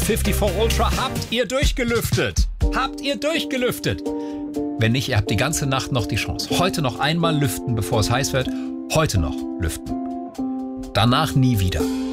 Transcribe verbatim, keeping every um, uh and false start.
fünfundfünfzig Ultra habt ihr durchgelüftet. Habt ihr durchgelüftet. Wenn nicht, ihr habt die ganze Nacht noch die Chance. Heute noch einmal lüften, bevor es heiß wird. Heute noch lüften. Danach nie wieder.